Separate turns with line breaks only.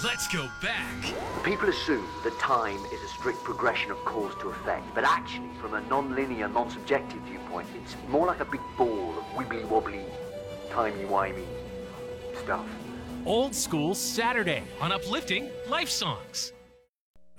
Let's go back.
People assume that time is a strict progression of cause to effect, but actually, from a non-linear, non-subjective viewpoint, it's more like a big ball of wibbly-wobbly, timey-wimey stuff.
Old School Saturday on Uplifting Life Songs.